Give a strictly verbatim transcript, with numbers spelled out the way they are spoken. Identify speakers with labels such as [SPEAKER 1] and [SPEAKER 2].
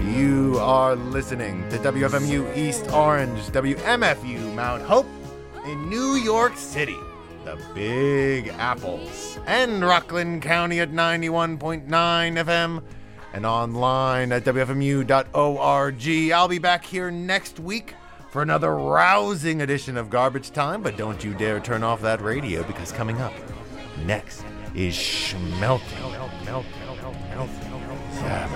[SPEAKER 1] You are listening to W F M U East Orange, W M F U Mount Hope in New York City, the Big Apples, and Rockland County at ninety-one point nine F M, and online at W F M U dot org. I'll be back here next week for another rousing edition of Garbage Time, but don't you dare turn off that radio, because coming up next is Schmelting. Sabbath.